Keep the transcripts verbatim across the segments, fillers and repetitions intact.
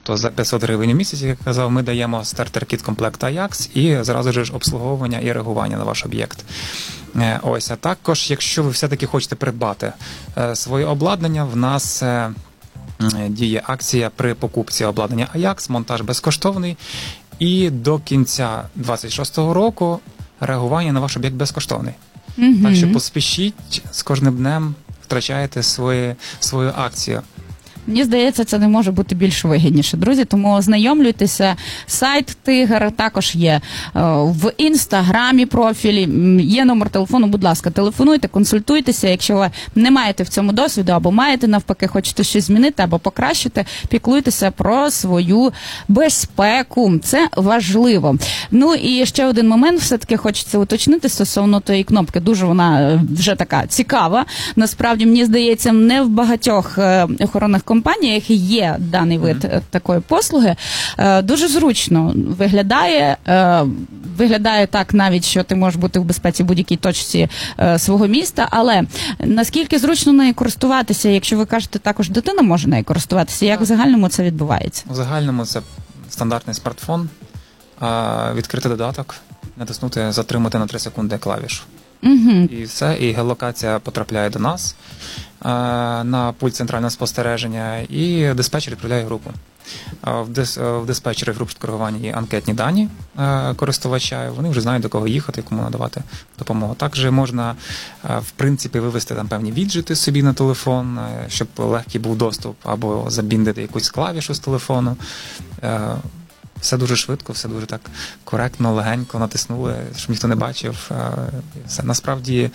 Тобто за п'ятсот гривень у місяць, як я казав, ми даємо стартер-кіт комплект Аякс і зразу ж обслуговування і реагування на ваш об'єкт. Ось, а також, якщо ви все-таки хочете придбати своє обладнання, в нас діє акція при покупці обладнання Аякс, монтаж безкоштовний, і до кінця двадцять шостого року реагування на ваш об'єкт безкоштовний. Mm-hmm. Так що поспішіть, з кожним днем втрачаєте свої, свою акцію. Мені здається, це не може бути більш вигідніше, друзі, тому ознайомлюйтеся. Сайт Тигр також є в Інстаграмі профілі, є номер телефону, будь ласка, телефонуйте, консультуйтеся, якщо ви не маєте в цьому досвіду, або маєте навпаки, хочете щось змінити, або покращити, піклуйтеся про свою безпеку, це важливо. Ну і ще один момент, все-таки хочеться уточнити стосовно тої кнопки, дуже вона вже така цікава, насправді, мені здається, не в багатьох охоронних компаніях компаніях є даний вид mm-hmm. такої послуги. Дуже зручно виглядає. Виглядає так навіть, що ти можеш бути в безпеці в будь-якій точці свого міста, але наскільки зручно нею користуватися, якщо ви кажете, також дитина може нею користуватися, як в загальному це відбувається? У загальному це стандартний смартфон, відкрити додаток, натиснути, затримати на три секунди клавішу. Угу. І все, і геолокація потрапляє до нас а, на пульт центрального спостереження, і диспетчер відправляє групу. А в, дис, в диспетчері груп швидкореагування є анкетні дані а, користувача, вони вже знають, до кого їхати, кому надавати допомогу. Також можна, а, в принципі, вивести там певні віджити собі на телефон, а, щоб легкий був доступ, або забіндити якусь клавішу з телефону. А, Все дуже швидко, все дуже так коректно, легенько натиснули, щоб ніхто не бачив. Все. Насправді,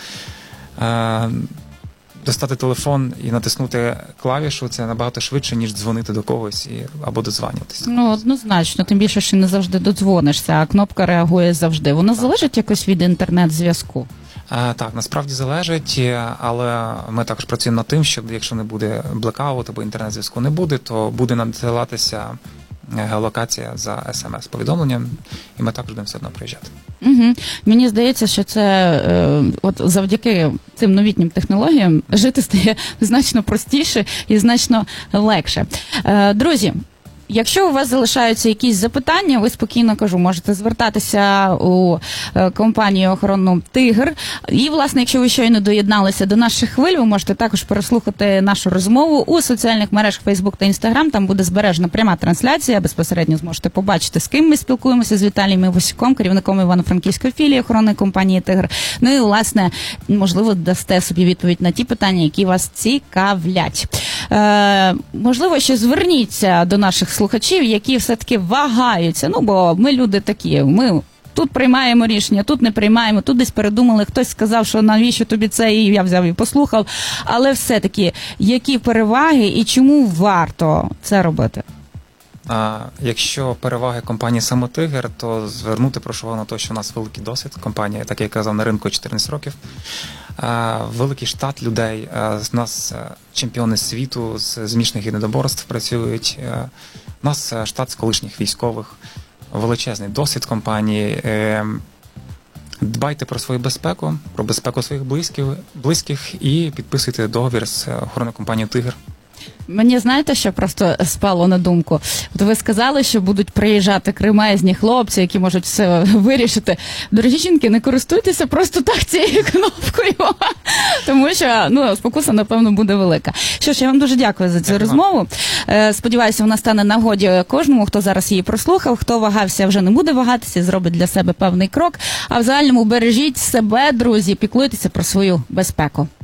достати телефон і натиснути клавішу – це набагато швидше, ніж дзвонити до когось і, або додзвонюватися. Ну, однозначно, тим більше, що не завжди додзвонишся, а кнопка реагує завжди. Вона так. залежить якось від інтернет-зв'язку? А, так, насправді залежить, але ми також працюємо над тим, що якщо не буде блекаут або інтернет-зв'язку не буде, то буде надсилатися геолокація за смс-повідомленням, і ми також будемо все одно приїжджати. Угу. Мені здається, що це е, от завдяки цим новітнім технологіям жити стає значно простіше і значно легше. Е, друзі, якщо у вас залишаються якісь запитання, ви спокійно, кажу, можете звертатися у компанію охоронну «Тигр». І, власне, якщо ви щойно доєдналися до наших хвиль, ви можете також переслухати нашу розмову у соціальних мережах Facebook та Instagram. Там буде збережена пряма трансляція. Безпосередньо зможете побачити, з ким ми спілкуємося, з Віталієм Івасюком, керівником Івано-Франківської філії охоронної компанії «Тигр». Ну і, власне, можливо, дасте собі відповідь на ті питання, які вас цікавлять. Е, можливо, ще зверніться до наших слухачів, які все-таки вагаються. Ну, бо ми люди такі, ми тут приймаємо рішення, тут не приймаємо, тут десь передумали, хтось сказав, що навіщо тобі це, і я взяв і послухав. Але все-таки, які переваги і чому варто це робити? А якщо переваги компанії саме «Тигр», то звернути прошу увагу на те, що у нас великий досвід. Компанія, так як я казав, на ринку чотирнадцять років. Великий штат людей. У нас чемпіони світу з змішаних єдиноборств працюють. У нас штат з колишніх військових. Величезний досвід компанії. Дбайте про свою безпеку, про безпеку своїх близьких, близьких і підписуйте договір з охоронною компанією «Тигр». Мені, знаєте, що просто спало на думку? От ви сказали, що будуть приїжджати кремезні хлопці, які можуть все вирішити. Дорогі жінки, не користуйтеся просто так цією кнопкою, тому що, ну, спокуса, напевно, буде велика. Що ж, я вам дуже дякую за цю розмову. Сподіваюся, вона стане на нагоді кожному, хто зараз її прослухав, хто вагався, вже не буде вагатися, зробить для себе певний крок. А в загальному бережіть себе, друзі, піклуйтеся про свою безпеку.